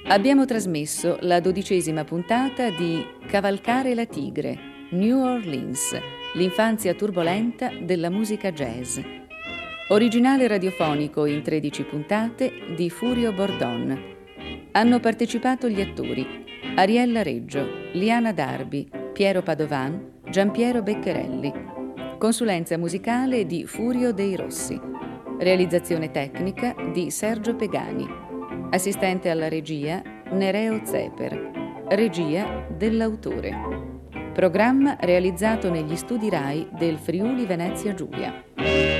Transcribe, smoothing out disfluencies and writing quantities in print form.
Abbiamo trasmesso la 12ª puntata di Cavalcare la tigre, New Orleans, l'infanzia turbolenta della musica jazz. Originale radiofonico in 13 puntate di Furio Bordon. Hanno partecipato gli attori Ariella Reggio, Liana Darbi, Piero Padovan, Giampiero Beccherelli. Consulenza musicale di Furio Dei Rossi. Realizzazione tecnica di Sergio Pegani. Assistente alla regia Nereo Zeper. Regia dell'autore. Programma realizzato negli studi RAI del Friuli Venezia Giulia.